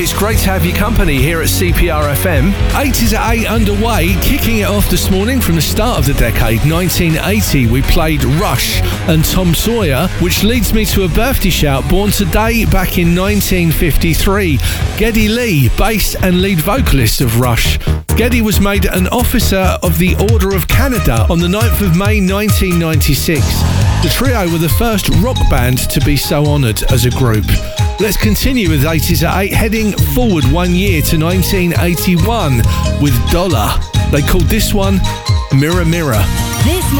It's great to have your company here at CPR FM. 80s at 8 underway, kicking it off this morning from the start of the decade, 1980. We played Rush and Tom Sawyer, which leads me to a birthday shout born today back in 1953. Geddy Lee, bass and lead vocalist of Rush. Geddy was made an Officer of the Order of Canada on the 9th of May 1996. The trio were the first rock band to be so honoured as a group. Let's continue with 80s at 8, heading forward 1 year to 1981 with Dollar. They called this one Mirror Mirror.